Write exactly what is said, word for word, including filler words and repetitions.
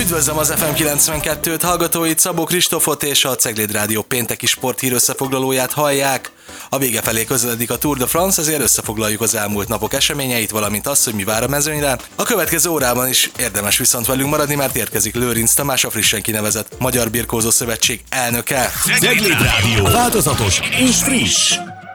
Üdvözlöm az ef em kilencvenkettőt, hallgatóit, Szabó Kristófot és a Cegléd Rádió pénteki sporthír összefoglalóját hallják. A vége felé közeledik a Tour de France, ezért összefoglaljuk az elmúlt napok eseményeit, valamint azt, hogy mi vár a mezőnyre. A következő órában is érdemes viszont velünk maradni, mert érkezik Lőrinc Tamás, a frissen kinevezett Magyar Birkózó Szövetség elnöke. Cegléd Rádió, változatos és friss.